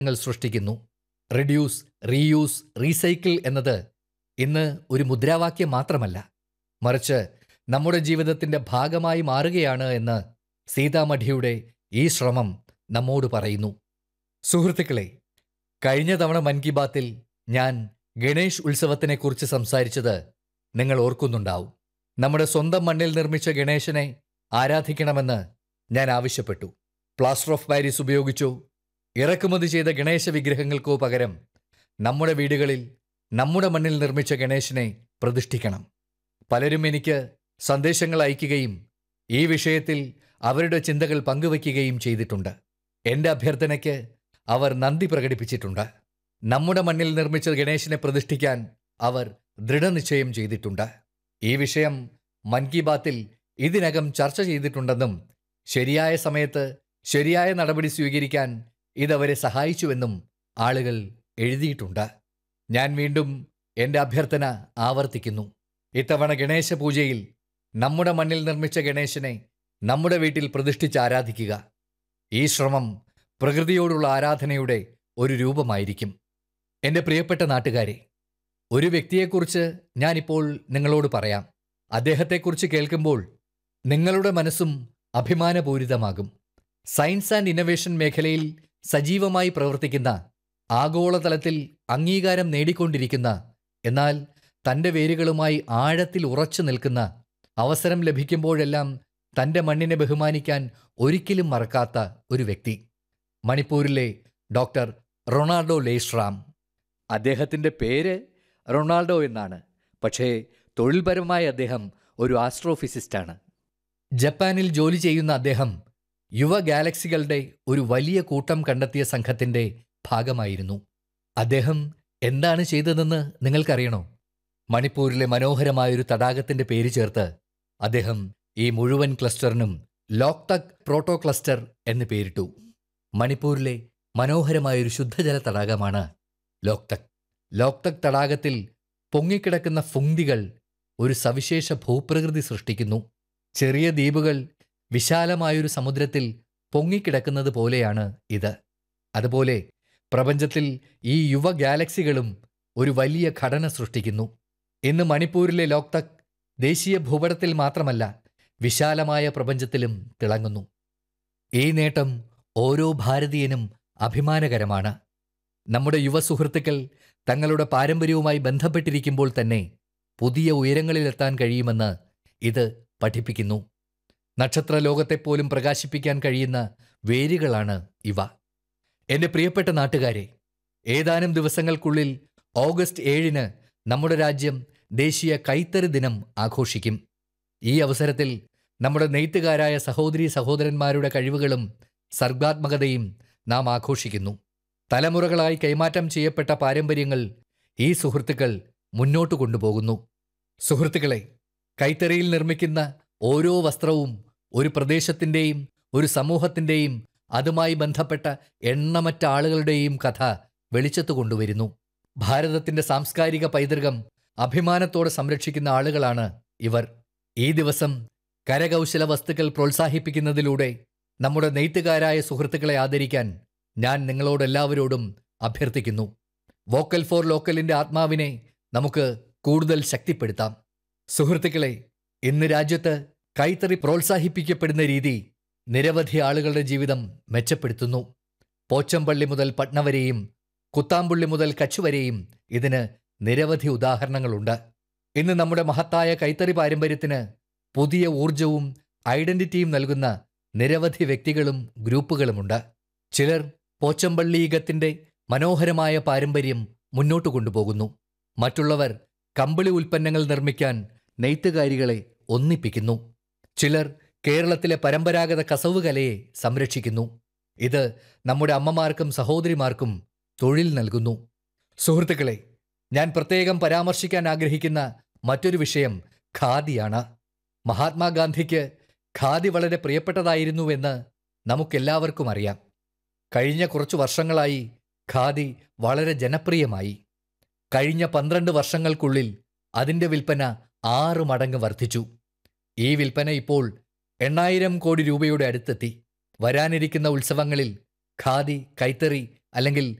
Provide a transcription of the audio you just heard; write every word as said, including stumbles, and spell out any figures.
ങ്ങൾ സൃഷ്ടിക്കുന്നു. Reduce, reuse, recycle എന്നത് ഇന്ന് ഒരു മുദ്രാവാക്യം മാത്രമല്ല, മറിച്ച് നമ്മുടെ ജീവിതത്തിൻ്റെ ഭാഗമായി മാറുകയാണ് എന്ന് സീതാമഠിയുടെ ഈ ശ്രമം നമ്മോട് പറയുന്നു. സുഹൃത്തുക്കളെ, കഴിഞ്ഞ തവണ മൻ കി ബാത്തിൽ ഞാൻ ഗണേഷ് ഉത്സവത്തിനെക്കുറിച്ച് സംസാരിച്ചത് നിങ്ങൾ ഓർക്കുന്നുണ്ടാവും. നമ്മുടെ സ്വന്തം മണ്ണിൽ നിർമ്മിച്ച ഗണേശനെ ആരാധിക്കണമെന്ന് ഞാൻ ആവശ്യപ്പെട്ടു. പ്ലാസ്റ്റർ ഓഫ് പാരീസ് ഉപയോഗിച്ചോ ഇറക്കുമതി ചെയ്ത ഗണേശ വിഗ്രഹങ്ങൾക്കോ പകരം നമ്മുടെ വീടുകളിൽ നമ്മുടെ മണ്ണിൽ നിർമ്മിച്ച ഗണേശനെ പ്രതിഷ്ഠിക്കണം. പലരും എനിക്ക് സന്ദേശങ്ങൾ അയക്കുകയും ഈ വിഷയത്തിൽ അവരുടെ ചിന്തകൾ പങ്കുവയ്ക്കുകയും ചെയ്തിട്ടുണ്ട്. എൻ്റെ അഭ്യർത്ഥനയ്ക്ക് അവർ നന്ദി പ്രകടിപ്പിച്ചിട്ടുണ്ട്. നമ്മുടെ മണ്ണിൽ നിർമ്മിച്ച ഗണേശനെ പ്രതിഷ്ഠിക്കാൻ അവർ ദൃഢനിശ്ചയം ചെയ്തിട്ടുണ്ട്. ഈ വിഷയം മൻ കി ബാത്തിൽ ഇതിനകം ചർച്ച ചെയ്തിട്ടുണ്ടെന്നും ശരിയായ സമയത്ത് ശരിയായ നടപടി സ്വീകരിക്കാൻ ഇതവരെ സഹായിച്ചുവെന്നും ആളുകൾ എഴുതിയിട്ടുണ്ട്. ഞാൻ വീണ്ടും എൻ്റെ അഭ്യർത്ഥന ആവർത്തിക്കുന്നു. ഇത്തവണ ഗണേശ പൂജയിൽ നമ്മുടെ മണ്ണിൽ നിർമ്മിച്ച ഗണേശനെ നമ്മുടെ വീട്ടിൽ പ്രതിഷ്ഠിച്ച് ആരാധിക്കുക. ഈ ശ്രമം പ്രകൃതിയോടുള്ള ആരാധനയുടെ ഒരു രൂപമായിരിക്കും. എൻ്റെ പ്രിയപ്പെട്ട നാട്ടുകാരെ, ഒരു വ്യക്തിയെക്കുറിച്ച് ഞാനിപ്പോൾ നിങ്ങളോട് പറയാം. അദ്ദേഹത്തെക്കുറിച്ച് കേൾക്കുമ്പോൾ നിങ്ങളുടെ മനസ്സും അഭിമാനപൂരിതമാകും. സയൻസ് ആൻഡ് ഇന്നൊവേഷൻ മേഖലയിൽ സജീവമായി പ്രവർത്തിക്കുന്ന, ആഗോളതലത്തിൽ അംഗീകാരം നേടിക്കൊണ്ടിരിക്കുന്ന, എന്നാൽ തൻ്റെ വേരുകളുമായി ആഴത്തിൽ ഉറച്ചു നിൽക്കുന്ന, അവസരം ലഭിക്കുമ്പോഴെല്ലാം തൻ്റെ മണ്ണിനെ ബഹുമാനിക്കാൻ ഒരിക്കലും മറക്കാത്ത ഒരു വ്യക്തി. മണിപ്പൂരിലെ ഡോക്ടർ റൊണാൾഡോ ലേശ്രാം. അദ്ദേഹത്തിൻ്റെ പേര് റൊണാൾഡോ എന്നാണ്, പക്ഷേ തൊഴിൽപരമായി അദ്ദേഹം ഒരു ആസ്ട്രോഫിസിസ്റ്റാണ്. ജപ്പാനിൽ ജോലി ചെയ്യുന്ന അദ്ദേഹം യുവ ഗാലക്സികളുടെ ഒരു വലിയ കൂട്ടം കണ്ടെത്തിയ സംഘത്തിൻ്റെ ഭാഗമായിരുന്നു. അദ്ദേഹം എന്താണ് ചെയ്തതെന്ന് നിങ്ങൾക്കറിയണോ? മണിപ്പൂരിലെ മനോഹരമായൊരു തടാകത്തിൻ്റെ പേര് ചേർത്ത് അദ്ദേഹം ഈ മുഴുവൻ ക്ലസ്റ്ററിനും ലോക്തക് പ്രോട്ടോ ക്ലസ്റ്റർ എന്ന് പേരിട്ടു. മണിപ്പൂരിലെ മനോഹരമായൊരു ശുദ്ധജല തടാകമാണ് ലോക്തക്. ലോക്തക് തടാകത്തിൽ പൊങ്ങിക്കിടക്കുന്ന ഫുങ്തികൾ ഒരു സവിശേഷ ഭൂപ്രകൃതി സൃഷ്ടിക്കുന്നു. ചെറിയ ദ്വീപുകൾ വിശാലമായൊരു സമുദ്രത്തിൽ പൊങ്ങിക്കിടക്കുന്നത് പോലെയാണ് ഇത്. അതുപോലെ പ്രപഞ്ചത്തിൽ ഈ യുവ ഗാലക്സികളും ഒരു വലിയ ഘടന സൃഷ്ടിക്കുന്നു. ഇന്ന് മണിപ്പൂരിലെ ലോക്തക് ദേശീയ ഭൂപടത്തിൽ മാത്രമല്ല, വിശാലമായ പ്രപഞ്ചത്തിലും തിളങ്ങുന്നു. ഈ നേട്ടം ഓരോ ഭാരതീയനും അഭിമാനകരമാണ്. നമ്മുടെ യുവ സുഹൃത്തുക്കൾ തങ്ങളുടെ പാരമ്പര്യവുമായി ബന്ധപ്പെട്ടിരിക്കുമ്പോൾ തന്നെ പുതിയ ഉയരങ്ങളിലെത്താൻ കഴിയുമെന്ന് ഇത് പഠിപ്പിക്കുന്നു. നക്ഷത്രലോകത്തെപ്പോലും പ്രകാശിപ്പിക്കാൻ കഴിയുന്ന വേരുകളാണ് ഇവ. എൻ്റെ പ്രിയപ്പെട്ട നാട്ടുകാരെ, ഏതാനും ദിവസങ്ങൾക്കുള്ളിൽ ഓഗസ്റ്റ് ഏഴിന് നമ്മുടെ രാജ്യം ദേശീയ കൈത്തറി ദിനം ആഘോഷിക്കും. ഈ അവസരത്തിൽ നമ്മുടെ നെയ്ത്തുകാരായ സഹോദരീ സഹോദരന്മാരുടെ കഴിവുകളും സർഗാത്മകതയും നാം ആഘോഷിക്കുന്നു. തലമുറകളായി കൈമാറ്റം ചെയ്യപ്പെട്ട പാരമ്പര്യങ്ങൾ ഈ സുഹൃത്തുക്കൾ മുന്നോട്ട് കൊണ്ടുപോകുന്നു. സുഹൃത്തുക്കളെ, കൈത്തറിയിൽ നിർമ്മിക്കുന്ന ഓരോ വസ്ത്രവും ഒരു പ്രദേശത്തിൻ്റെയും ഒരു സമൂഹത്തിൻ്റെയും അതുമായി ബന്ധപ്പെട്ട എണ്ണമറ്റ ആളുകളുടെയും കഥ വെളിച്ചത്ത് കൊണ്ടുവരുന്നു. ഭാരതത്തിൻ്റെ സാംസ്കാരിക പൈതൃകം അഭിമാനത്തോടെ സംരക്ഷിക്കുന്ന ആളുകളാണ് ഇവർ. ഈ ദിവസം കരകൗശല വസ്തുക്കൾ പ്രോത്സാഹിപ്പിക്കുന്നതിലൂടെ നമ്മുടെ നെയ്ത്തുകാരായ സുഹൃത്തുക്കളെ ആദരിക്കാൻ ഞാൻ നിങ്ങളോടെല്ലാവരോടും അഭ്യർത്ഥിക്കുന്നു. വോക്കൽ ഫോർ ലോക്കലിൻ്റെ ആത്മാവിനെ നമുക്ക് കൂടുതൽ ശക്തിപ്പെടുത്താം. സുഹൃത്തുക്കളെ, ഇന്ന് രാജ്യത്ത് കൈത്തറി പ്രോത്സാഹിപ്പിക്കപ്പെടുന്ന രീതി നിരവധി ആളുകളുടെ ജീവിതം മെച്ചപ്പെടുത്തുന്നു. പോച്ചമ്പള്ളി മുതൽ പട്ന വരെയും കുത്താമ്പുള്ളി മുതൽ കച്ച് വരെയും ഇതിന് നിരവധി ഉദാഹരണങ്ങളുണ്ട്. ഇന്ന് നമ്മുടെ മഹത്തായ കൈത്തറി പാരമ്പര്യത്തിന് പുതിയ ഊർജവും ഐഡന്റിറ്റിയും നൽകുന്ന നിരവധി വ്യക്തികളും ഗ്രൂപ്പുകളുമുണ്ട്. ചിലർ പോച്ചമ്പള്ളീകത്തിൻ്റെ മനോഹരമായ പാരമ്പര്യം മുന്നോട്ട് കൊണ്ടുപോകുന്നു. മറ്റുള്ളവർ കമ്പിളി ഉൽപ്പന്നങ്ങൾ നിർമ്മിക്കാൻ നെയ്ത്തുകാരികളെ ഒന്നിപ്പിക്കുന്നു. ചിലർ കേരളത്തിലെ പരമ്പരാഗത കസവ് കലയെ സംരക്ഷിക്കുന്നു. ഇത് നമ്മുടെ അമ്മമാർക്കും സഹോദരിമാർക്കും തൊഴിൽ നൽകുന്നു. സുഹൃത്തുക്കളെ, ഞാൻ പ്രത്യേകം പരാമർശിക്കാൻ ആഗ്രഹിക്കുന്ന മറ്റൊരു വിഷയം ഖാദിയാണ്. മഹാത്മാഗാന്ധിക്ക് ഖാദി വളരെ പ്രിയപ്പെട്ടതായിരുന്നുവെന്ന് നമുക്കെല്ലാവർക്കും അറിയാം. കഴിഞ്ഞ കുറച്ചു വർഷങ്ങളായി ഖാദി വളരെ ജനപ്രിയമായി. കഴിഞ്ഞ പന്ത്രണ്ട് വർഷങ്ങൾക്കുള്ളിൽ അതിൻ്റെ വിൽപ്പന ആറ് മടങ്ങ് വർദ്ധിച്ചു. ഈ വിൽപ്പന ഇപ്പോൾ എണ്ണായിരം കോടി രൂപയുടെ അടുത്തെത്തി. വരാനിരിക്കുന്ന ഉത്സവങ്ങളിൽ ഖാദി, കൈത്തറി അല്ലെങ്കിൽ